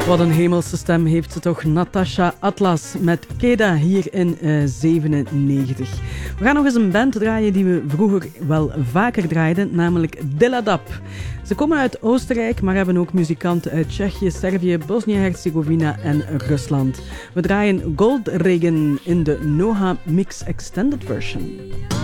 Wat een hemelse stem heeft ze toch, Natasha Atlas met Keda hier in 97. We gaan nog eens een band draaien die we vroeger wel vaker draaiden, namelijk Diladab. Ze komen uit Oostenrijk, maar hebben ook muzikanten uit Tsjechië, Servië, Bosnië-Herzegovina en Rusland. We draaien Gold Regen in de Noha Mix Extended Version.